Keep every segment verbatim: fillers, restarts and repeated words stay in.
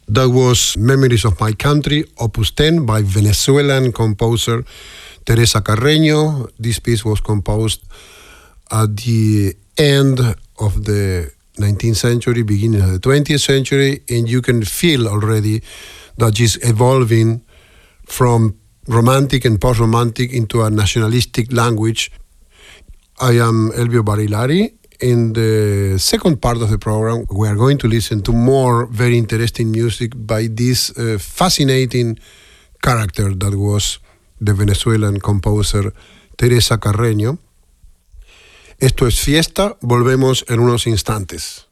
That was Memories of My Country, Opus ten by Venezuelan composer Teresa Carreño. This piece was composed at the end of the nineteenth century, beginning of the twentieth century, and you can feel already that she's evolving from romantic and post-romantic into a nationalistic language. I am Elvio Barilari. In the second part of the program, we are going to listen to more very interesting music by this uh, fascinating character that was the Venezuelan composer Teresa Carreño. Esto es Fiesta, volvemos en unos instantes.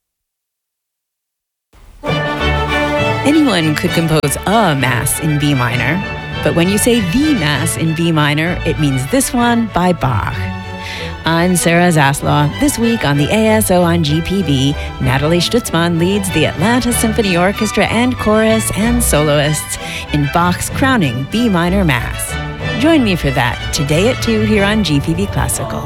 Anyone could compose a Mass in B minor, but when you say the Mass in B minor, it means this one by Bach. I'm Sarah Zaslaw. This week on the A S O on G P V, Natalie Stutzman leads the Atlanta Symphony Orchestra and chorus and soloists in Bach's crowning B minor Mass. Join me for that today at two here on G P V Classical.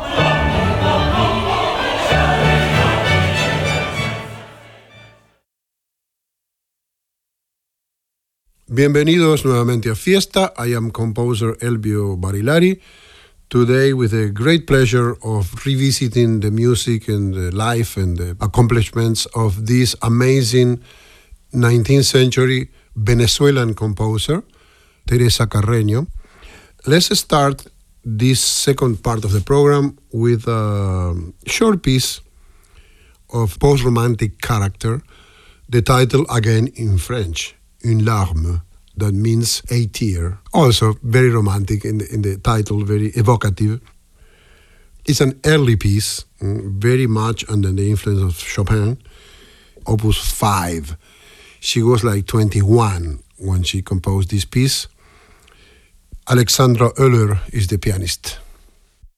Bienvenidos nuevamente a Fiesta. I am composer Elvio Barilari. Today, with a great pleasure of revisiting the music and the life and the accomplishments of this amazing nineteenth century Venezuelan composer, Teresa Carreño. Let's start this second part of the program with a short piece of post-romantic character, the title again in French, Une larme. That means a tear. Also very romantic in the, in the title, very evocative. It's an early piece, very much under the influence of Chopin, Opus five. She was like twenty-one when she composed this piece. Alexandra Oehler is the pianist.